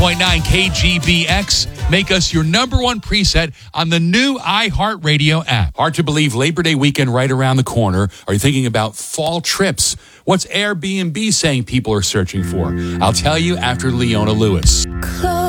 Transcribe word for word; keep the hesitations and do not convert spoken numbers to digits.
point nine K G B X. Make us your number one preset on the new iHeartRadio app. Hard to believe Labor Day weekend right around the corner. Are you thinking about fall trips? What's Airbnb saying people are searching for? I'll tell you after Leona Lewis. Close